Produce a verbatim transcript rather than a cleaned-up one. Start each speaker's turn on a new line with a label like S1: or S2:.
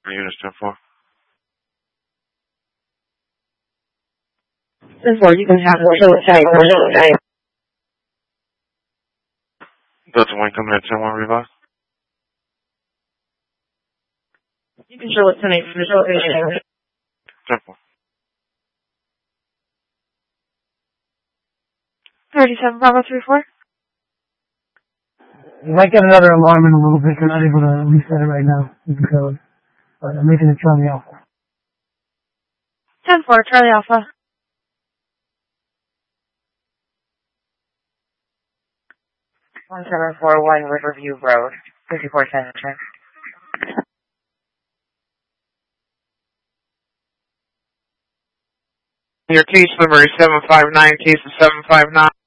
S1: Units ten four.
S2: ten four, you can have more Phillips Tank, more Phillips Tank.
S1: Delta one coming at ten one revive.
S2: You can show it ten eight for the location.
S1: ten four.
S2: thirty-seven Bravo three four.
S3: You might get another alarm in a little bit. You're not able to reset it right now. You can code. But I'm making it Charlie Alpha.
S2: ten four, Charlie Alpha. one seven four one Riverview Road, fifty-four Center.
S1: Your case number is seven five nine, case of seven five nine.